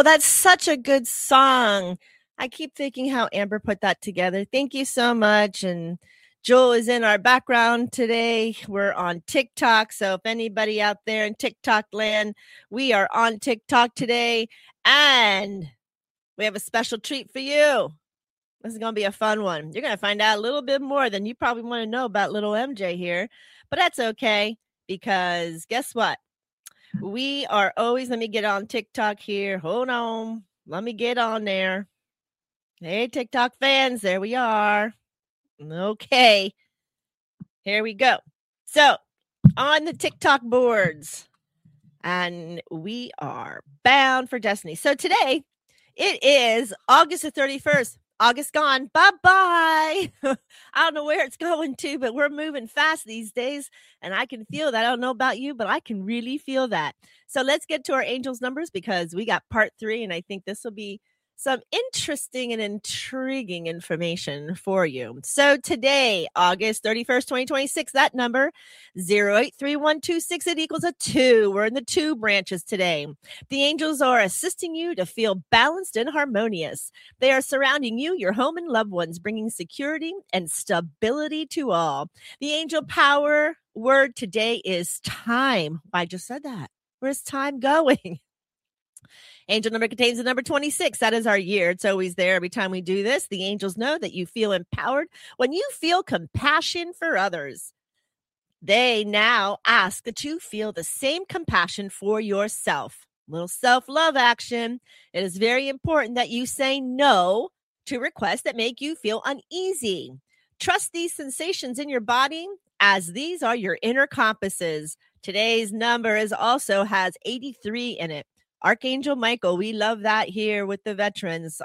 that's such a good song. I keep thinking how Amber put that together. Thank you so much. And Joel is in our background today. We're on TikTok. So if anybody out there in TikTok land, we are on TikTok today. And we have a special treat for you. This is going to be a fun one. You're going to find out a little bit more than you probably want to know about little MJ here. But that's okay, because guess what? We are always, let me get on TikTok here. Hold on. Let me get on there. Hey, TikTok fans, there we are. Okay. Here we go. So, on the TikTok boards, and we are bound for destiny. So, today, it is August the 31st. August gone. Bye-bye. I don't know where it's going to, but we're moving fast these days, and I can feel that. I don't know about you, but I can really feel that. So let's get to our angels numbers, because we got part 3, and I think this will be some interesting and intriguing information for you. So today, August 31st, 2026, that number, 083126, it equals a 2. We're in the 2 branches today. The angels are assisting you to feel balanced and harmonious. They are surrounding you, your home, and loved ones, bringing security and stability to all. The angel power word today is time. I just said that. Where's time going? Angel number contains the number 26. That is our year. It's always there every time we do this. The angels know that you feel empowered when you feel compassion for others. They now ask that you feel the same compassion for yourself. Little self-love action. It is very important that you say no to requests that make you feel uneasy. Trust these sensations in your body, as these are your inner compasses. Today's number also has 83 in it. Archangel Michael, we love that here with the veterans.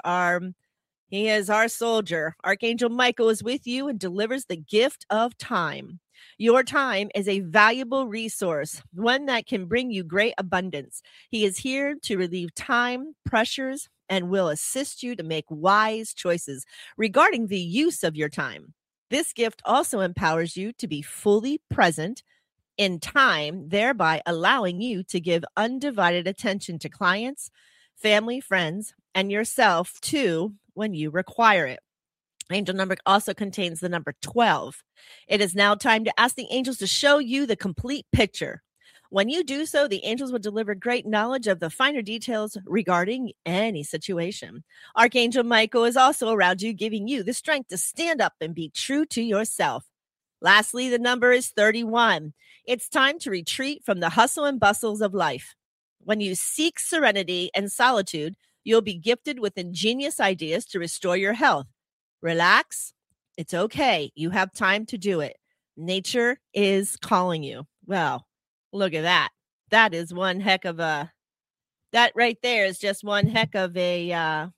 He is our soldier. Archangel Michael is with you and delivers the gift of time. Your time is a valuable resource, one that can bring you great abundance. He is here to relieve time, pressures, and will assist you to make wise choices regarding the use of your time. This gift also empowers you to be fully present in time, thereby allowing you to give undivided attention to clients, family, friends, and yourself too when you require it. Angel number also contains the number 12. It is now time to ask the angels to show you the complete picture. When you do so, the angels will deliver great knowledge of the finer details regarding any situation. Archangel Michael is also around you, giving you the strength to stand up and be true to yourself. Lastly, the number is 31. It's time to retreat from the hustle and bustles of life. When you seek serenity and solitude, you'll be gifted with ingenious ideas to restore your health. Relax. It's okay. You have time to do it. Nature is calling you. Well, look at that. That is one heck of a, that right there is just one heck of a,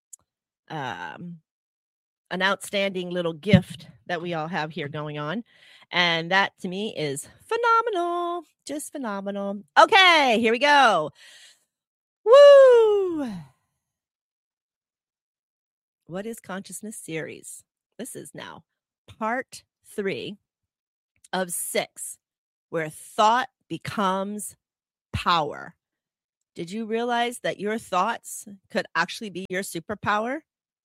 an outstanding little gift that we all have here going on. And that to me is phenomenal. Just phenomenal. Okay, here we go. Woo! What is Consciousness series? This is now part 3 of 6, where thought becomes power. Did you realize that your thoughts could actually be your superpower?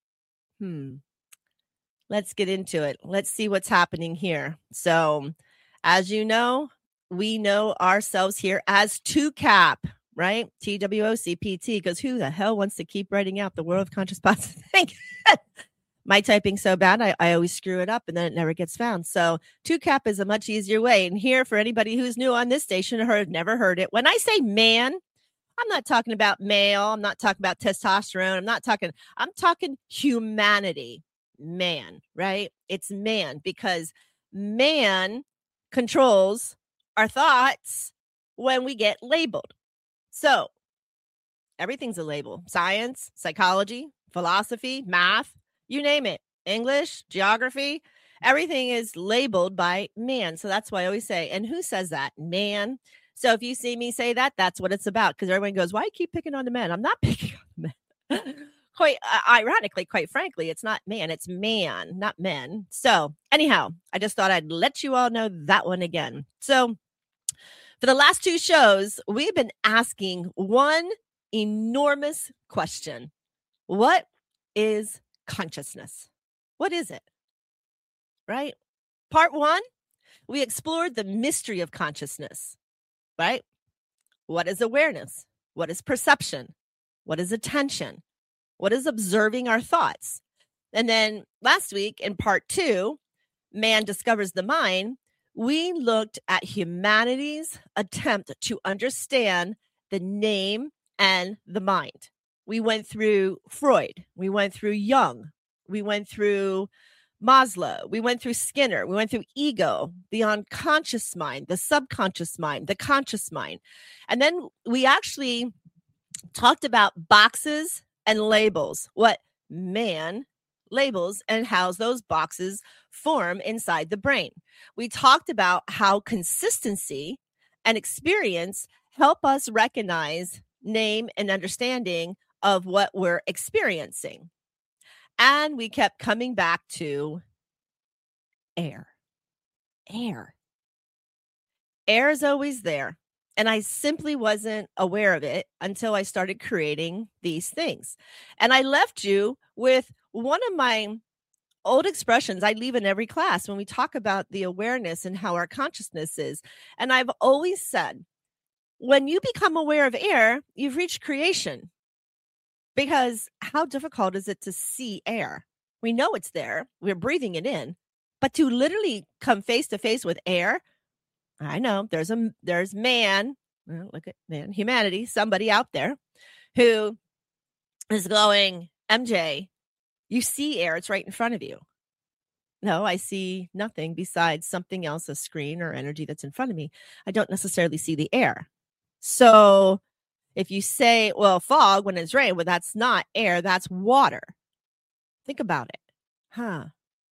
Let's get into it. Let's see what's happening here. So, as you know, we know ourselves here as TWOCAP, right? TWOCPT, because who the hell wants to keep writing out the world of conscious positive thinking? My typing's so bad, I always screw it up and then it never gets found. So TWOCAP is a much easier way. And here, for anybody who's new on this station or never heard it, when I say man, I'm not talking about male. I'm not talking about testosterone. I'm talking humanity. Man, right? It's man, because man controls our thoughts when we get labeled. So everything's a label. Science, psychology, philosophy, math, you name it. English, geography, everything is labeled by man. So that's why I always say, and who says that? Man. So if you see me say that, that's what it's about. Because everyone goes, why do you keep picking on the men? I'm not picking on the men. Quite ironically, quite frankly, it's not man, it's man, not men. So anyhow, I just thought I'd let you all know that one again. So for the last 2 shows, we've been asking one enormous question. What is consciousness? What is it? Right? Part 1, we explored the mystery of consciousness, right? What is awareness? What is perception? What is attention? What is observing our thoughts? And then last week in part 2, Man Discovers the Mind, we looked at humanity's attempt to understand the name and the mind. We went through Freud, we went through Jung, we went through Maslow, we went through Skinner, we went through ego, the unconscious mind, the subconscious mind, the conscious mind. And then we actually talked about boxes and labels, what man labels and how those boxes form inside the brain. We talked about how consistency and experience help us recognize, name, and understanding of what we're experiencing. And we kept coming back to air. Air. Air is always there. And I simply wasn't aware of it until I started creating these things. And I left you with one of my old expressions I leave in every class when we talk about the awareness and how our consciousness is. And I've always said, when you become aware of air, you've reached creation. Because how difficult is it to see air? We know it's there. We're breathing it in. But to literally come face to face with air, I know there's man, well, look at man, humanity, somebody out there who is going, MJ, you see air, it's right in front of you. No, I see nothing besides something else, a screen or energy that's in front of me. I don't necessarily see the air. So if you say, well, fog when it's rain, well, that's not air, that's water. Think about it. Huh.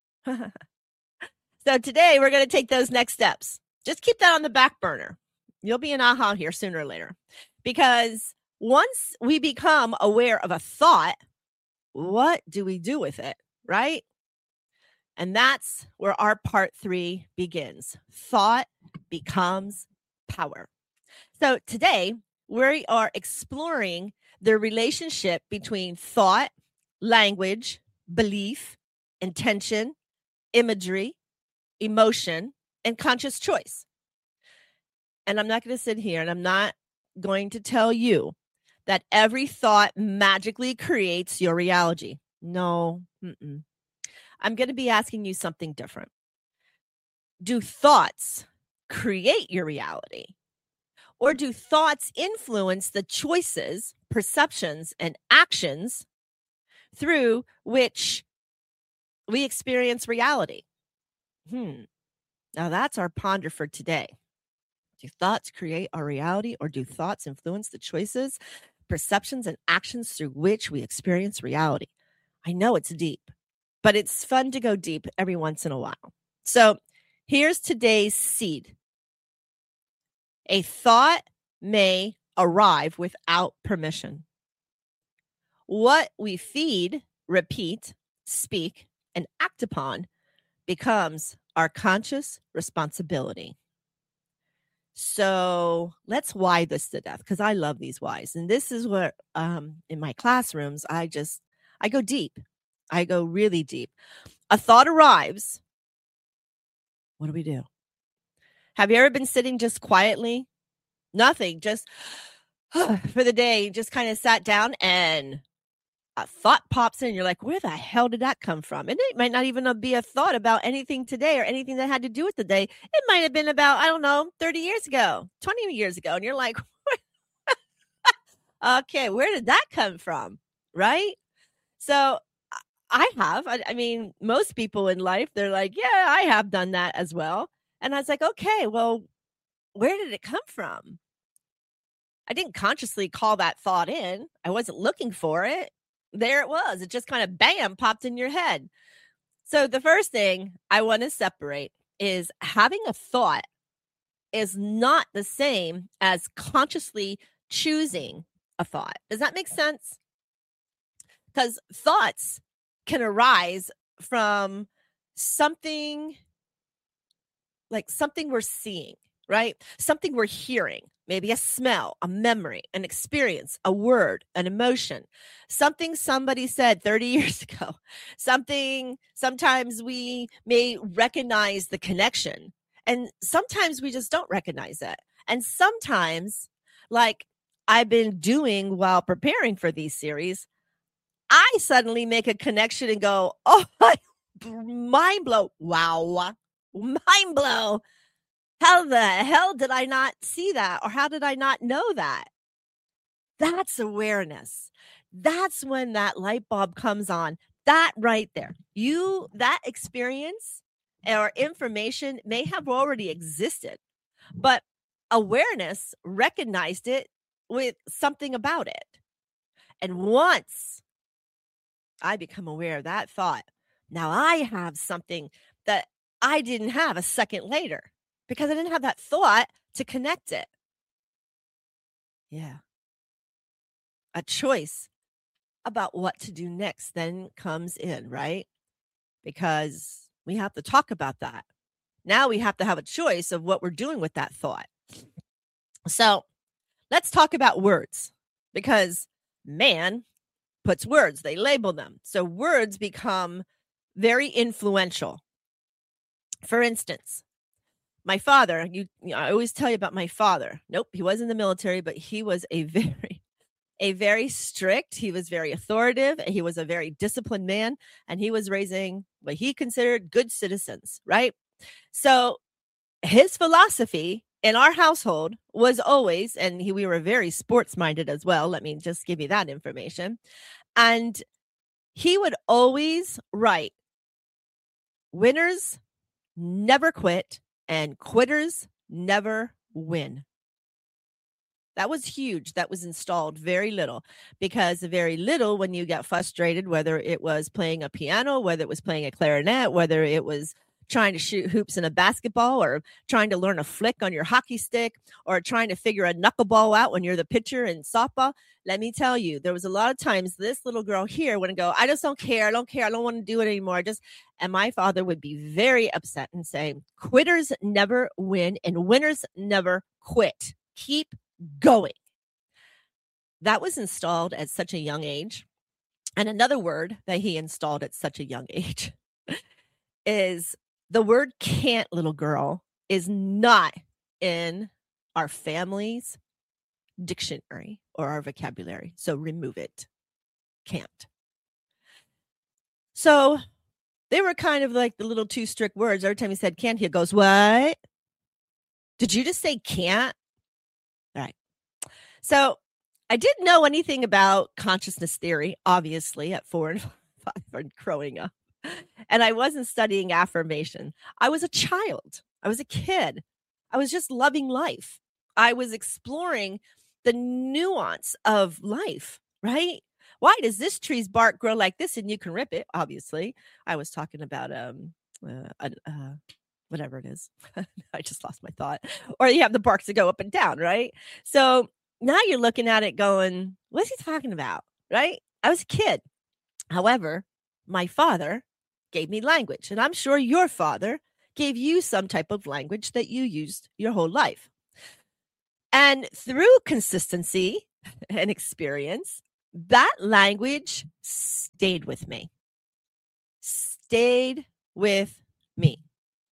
So today we're going to take those next steps. Just keep that on the back burner. You'll be an aha here sooner or later. Because once we become aware of a thought, what do we do with it, right? And that's where our part 3 begins. Thought becomes power. So today we are exploring the relationship between thought, language, belief, intention, imagery, emotion, and conscious choice. And I'm not going to sit here and I'm not going to tell you that every thought magically creates your reality. No. I'm going to be asking you something different. Do thoughts create your reality? Or do thoughts influence the choices, perceptions, and actions through which we experience reality? Now that's our ponder for today. Do thoughts create our reality, or do thoughts influence the choices, perceptions, and actions through which we experience reality? I know it's deep, but it's fun to go deep every once in a while. So here's today's seed. A thought may arrive without permission. What we feed, repeat, speak, and act upon becomes our conscious responsibility. So let's why this to death, because I love these whys. And this is what in my classrooms, I go deep. I go really deep. A thought arrives. What do we do? Have you ever been sitting just quietly? Nothing, just for the day, just kind of sat down and a thought pops in. You're like, where the hell did that come from? And it might not even be a thought about anything today or anything that had to do with the day. It might have been about, I don't know, 30 years ago, 20 years ago. And you're like, okay, where did that come from? Right? So I mean, most people in life, they're like, yeah, I have done that as well. And I was like, okay, well, where did it come from? I didn't consciously call that thought in. I wasn't looking for it. There it was. It just kind of bam, popped in your head. So the first thing I want to separate is having a thought is not the same as consciously choosing a thought. Does that make sense? Because thoughts can arise from something like something we're seeing, right? Something we're hearing. maybe a smell, a memory, an experience, a word, an emotion, something somebody said 30 years ago, sometimes we may recognize the connection, and sometimes we just don't recognize it. And sometimes, like I've been doing while preparing for these series, I suddenly make a connection and go, oh, mind blow. Wow. Mind blow. How the hell did I not see that? Or how did I not know that? That's awareness. That's when that light bulb comes on. That right there. That experience or information may have already existed, but awareness recognized it with something about it. And once I become aware of that thought, now I have something that I didn't have a second later because I didn't have that thought to connect it. Yeah. A choice about what to do next then comes in, right? Because we have to talk about that. Now we have to have a choice of what we're doing with that thought. So let's talk about words, because man puts words, they label them. So words become very influential. For instance, my father, I always tell you about my father. Nope, he was in the military, but he was a very strict, he was very authoritative, he was a very disciplined man, and he was raising what he considered good citizens, right? So his philosophy in our household was always, and we were very sports minded as well. Let me just give you that information. And he would always write, winners never quit and quitters never win. That was huge. That was installed very little, because very little, when you get frustrated, whether it was playing a piano, whether it was playing a clarinet, whether it was trying to shoot hoops in a basketball, or trying to learn a flick on your hockey stick, or trying to figure a knuckleball out when you're the pitcher in softball. Let me tell you, there was a lot of times this little girl here would go, I just don't care. I don't care. I don't want to do it anymore. And my father would be very upset and say, quitters never win and winners never quit. Keep going. That was installed at such a young age. And another word that he installed at such a young age is the word can't, little girl, is not in our family's dictionary or our vocabulary. So remove it. Can't. So they were kind of like the little two strict words. Every time he said can't, he goes, what? Did you just say can't? All right. So I didn't know anything about consciousness theory, obviously, at 4 and 5 and growing up. And I wasn't studying affirmation. I was a child. I was a kid. I was just loving life. I was exploring the nuance of life, right? Why does this tree's bark grow like this and you can rip it? Obviously, I was talking about whatever it is. I just lost my thought. Or you have the barks that go up and down, right? So now you're looking at it going, what's he talking about, right? I was a kid. However, my father gave me language, and I'm sure your father gave you some type of language that you used your whole life. And through consistency and experience, that language stayed with me. Stayed with me.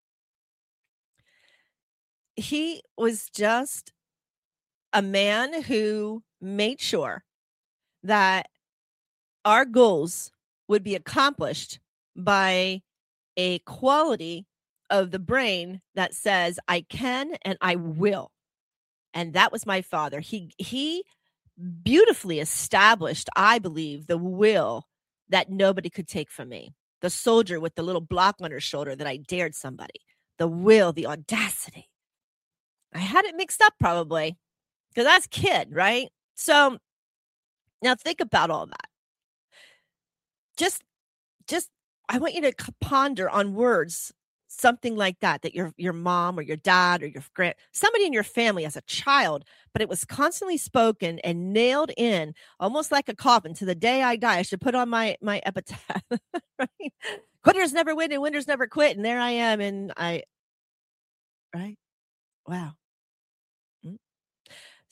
He was just a man who made sure that our goals would be accomplished by a quality of the brain that says, I can and I will. And that was my father. He beautifully established, I believe, the will that nobody could take from me. The soldier with the little block on her shoulder that I dared somebody. The will, the audacity. I had it mixed up probably because I was a kid, right? So now think about all that. Just I want you to ponder on words, something like that your mom or your dad or your somebody in your family as a child, but it was constantly spoken and nailed in almost like a coffin to the day I die. I should put on my epitaph, right? Quitters never win and winners never quit. And there I am. Right? Wow.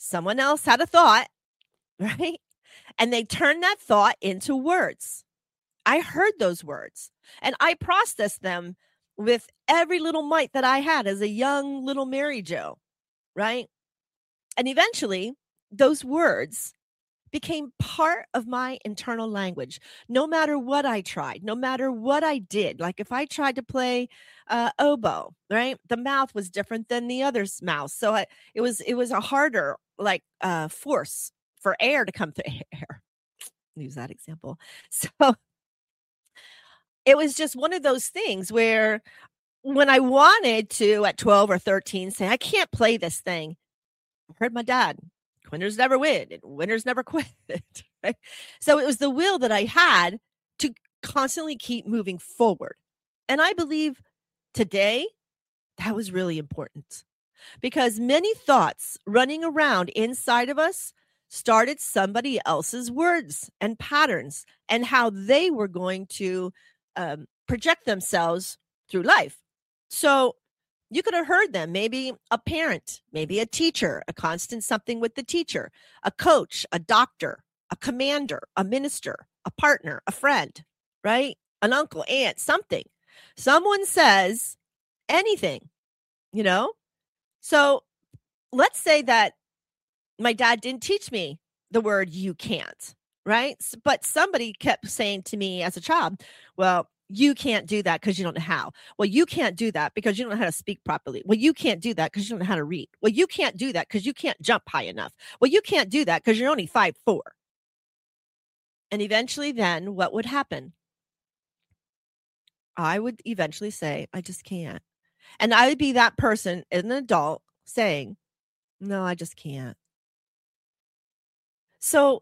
someone else had a thought, right? And they turned that thought into words. I heard those words and I processed them with every little might that I had as a young little Mary Jo, right? And eventually, those words became part of my internal language. No matter what I tried, no matter what I did, like if I tried to play oboe, right? The mouth was different than the other's mouth, so it was a harder like force for air to come through air. Use that example. So it was just one of those things where when I wanted to at 12 or 13 say, I can't play this thing, I heard my dad, quitters never win and winners never quit. Right? So it was the will that I had to constantly keep moving forward. And I believe today that was really important because many thoughts running around inside of us started somebody else's words and patterns and how they were going to project themselves through life. So you could have heard them, maybe a parent, maybe a teacher, a constant something with the teacher, a coach, a doctor, a commander, a minister, a partner, a friend, right? An uncle, aunt, something. Someone says anything, you know? So let's say that my dad didn't teach me the word you can't, right? But somebody kept saying to me as a child, well, you can't do that because you don't know how. Well, you can't do that because you don't know how to speak properly. Well, you can't do that because you don't know how to read. Well, you can't do that because you can't jump high enough. Well, you can't do that because you're only 5'4". And eventually then what would happen? I would eventually say, I just can't. And I would be that person, an adult, saying, no, I just can't. So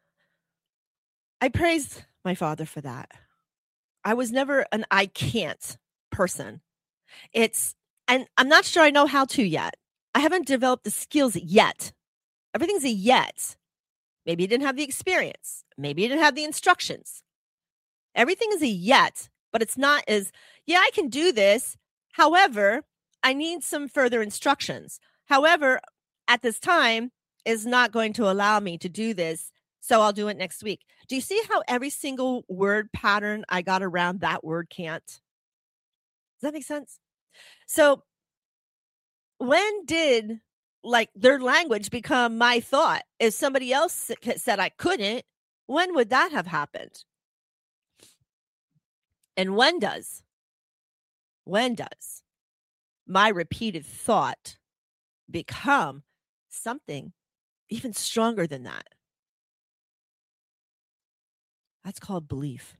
I praise my father for that. I was never an I can't person. And I'm not sure I know how to yet. I haven't developed the skills yet. Everything's a yet. Maybe you didn't have the experience. Maybe you didn't have the instructions. Everything is a yet, but it's not as, yeah, I can do this. However, I need some further instructions. However, at this time is not going to allow me to do this. So I'll do it next week. Do you see how every single word pattern I got around that word can't? Does that make sense? So when did like their language become my thought? If somebody else said I couldn't, when would that have happened? And when does my repeated thought become something even stronger than that? That's called belief.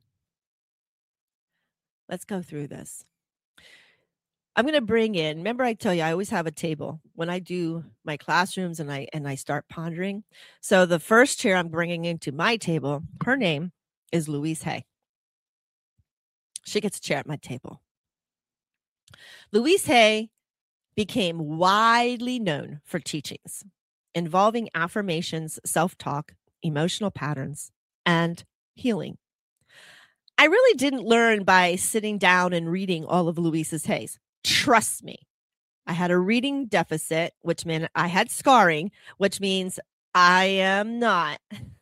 Let's go through this. I'm going to bring in, remember I tell you, I always have a table when I do my classrooms and I start pondering. So the first chair I'm bringing into my table, her name is Louise Hay. She gets a chair at my table. Louise Hay became widely known for teachings involving affirmations, self-talk, emotional patterns, and healing. I really didn't learn by sitting down and reading all of Louise Hay's. Trust me, I had a reading deficit, which meant I had scarring, which means I am not.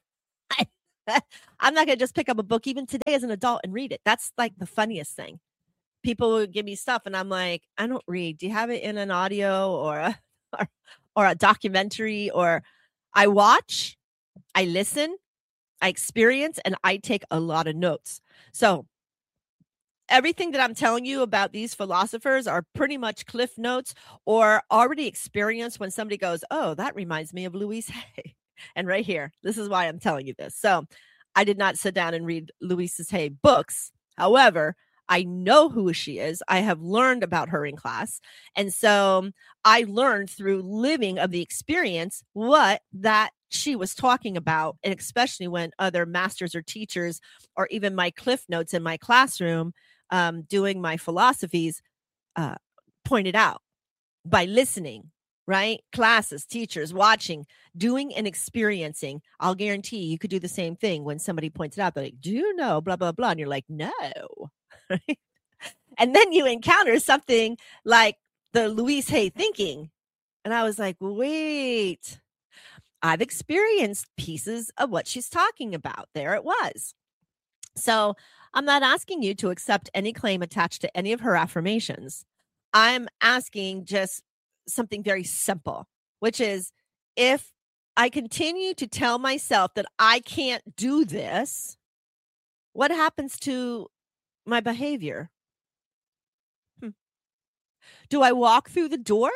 I'm not going to just pick up a book even today as an adult and read it. That's like the funniest thing. People would give me stuff and I'm like, I don't read. Do you have it in an audio or a documentary? Or I watch, I listen, I experience, and I take a lot of notes. So everything that I'm telling you about these philosophers are pretty much cliff notes or already experienced when somebody goes, oh, that reminds me of Louise Hay. And right here, this is why I'm telling you this. So I did not sit down and read Louise Hay books. However, I know who she is. I have learned about her in class. And so I learned through living of the experience what that she was talking about. And especially when other masters or teachers or even my cliff notes in my classroom doing my philosophies pointed out by listening, right? Classes, teachers, watching, doing and experiencing. I'll guarantee you could do the same thing when somebody points it out. They're like, do you know, blah, blah, blah. And you're like, no. And then you encounter something like the Louise Hay thinking. And I was like, wait, I've experienced pieces of what she's talking about. There it was. So I'm not asking you to accept any claim attached to any of her affirmations. I'm asking just something very simple, which is, if I continue to tell myself that I can't do this, what happens to my behavior? Do I walk through the door?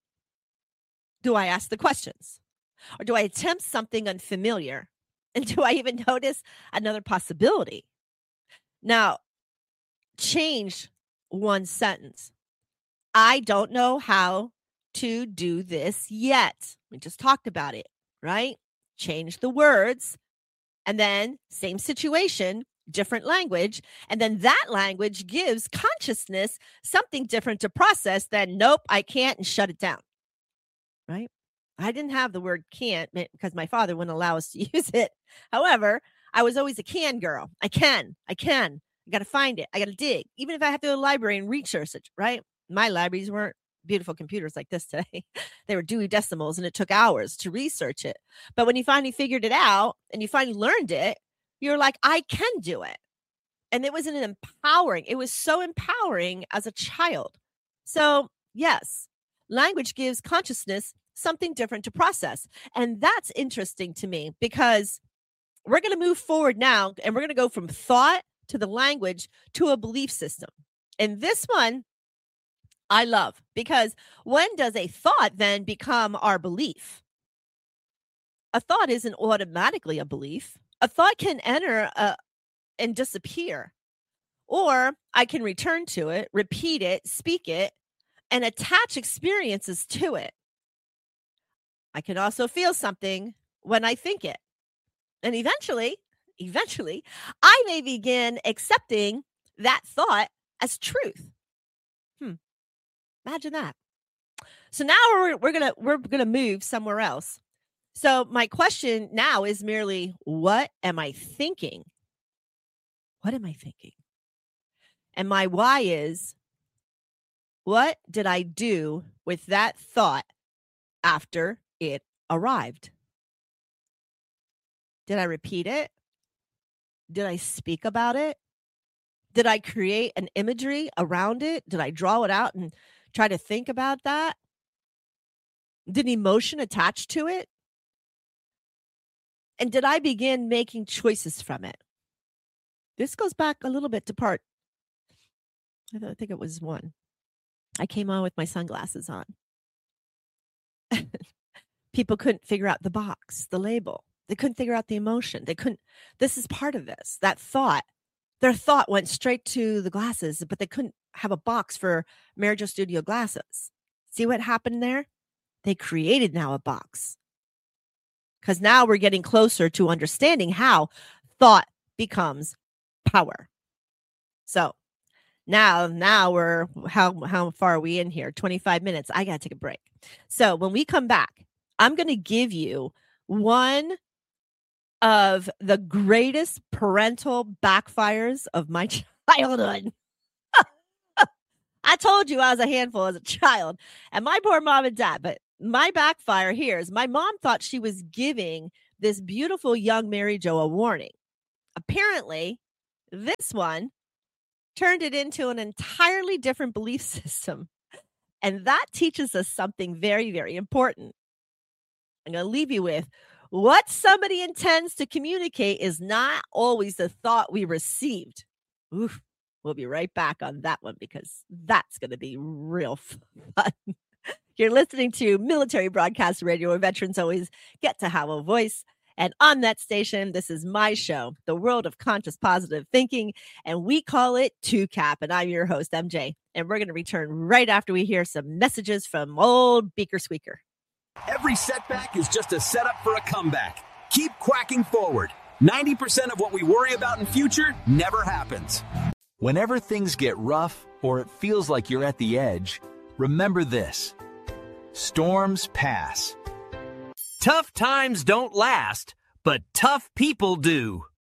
Do I ask the questions? Or do I attempt something unfamiliar? And do I even notice another possibility? Now, change one sentence. I don't know how to do this yet. We just talked about it, right? Change the words, and then same situation, different language. And then that language gives consciousness something different to process than, nope, I can't, and shut it down, right? I didn't have the word can't because my father wouldn't allow us to use it. However, I was always a can girl. I can. I got to find it. I got to dig. Even if I have to go to the library and research it, right? My libraries weren't beautiful computers like this today. They were Dewey Decimals, and it took hours to research it. But when you finally figured it out and you finally learned it, you're like, I can do it. And it was it was so empowering as a child. So yes, language gives consciousness something different to process. And that's interesting to me, because we're going to move forward now, and we're going to go from thought to the language to a belief system. And this one I love, because when does a thought then become our belief? A thought isn't automatically a belief. A thought can enter and disappear, or I can return to it, repeat it, speak it, and attach experiences to it. I can also feel something when I think it. And eventually, I may begin accepting that thought as truth. Imagine that. So now we're gonna move somewhere else. So my question now is merely, what am I thinking? What am I thinking? And my why is, what did I do with that thought after it arrived? Did I repeat it? Did I speak about it? Did I create an imagery around it? Did I draw it out and try to think about that? Did emotion attach to it? And did I begin making choices from it? This goes back a little bit to part, I think it was 1. I came on with my sunglasses on. People couldn't figure out the box, the label. They couldn't figure out the emotion. This is part of this, that thought. Their thought went straight to the glasses, but they couldn't have a box for Marijo Studio glasses. See what happened there? They created now a box. Because now we're getting closer to understanding how thought becomes power. So now we're, how far are we in here? 25 minutes. I got to take a break. So when we come back, I'm going to give you one of the greatest parental backfires of my childhood. I told you I was a handful as a child, and my poor mom and dad, but my backfire here is my mom thought she was giving this beautiful young Marijo a warning. Apparently, this one turned it into an entirely different belief system. And that teaches us something very, very important. I'm going to leave you with, what somebody intends to communicate is not always the thought we received. Oof. We'll be right back on that one, because that's going to be real fun. You're listening to Military Broadcast Radio, where veterans always get to have a voice. And on that station, this is my show, The World of Conscious Positive Thinking, and we call it 2CAP. And I'm your host, MJ. And we're going to return right after we hear some messages from old Beaker Squeaker. Every setback is just a setup for a comeback. Keep quacking forward. 90% of what we worry about in future never happens. Whenever things get rough or it feels like you're at the edge, remember this: storms pass. Tough times don't last, but tough people do.